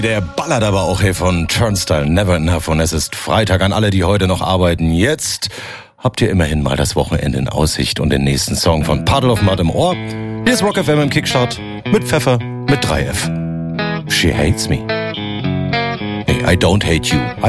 Der ballert aber auch hier von Turnstile, Never Enough. Und es ist Freitag an alle, die heute noch arbeiten. Jetzt habt ihr immerhin mal das Wochenende in Aussicht und den nächsten Song von Puddle of Mud im Ohr. Hier ist Rock FM im Kickstart mit Pfeffer, mit 3F. She hates me. Hey, I don't hate you.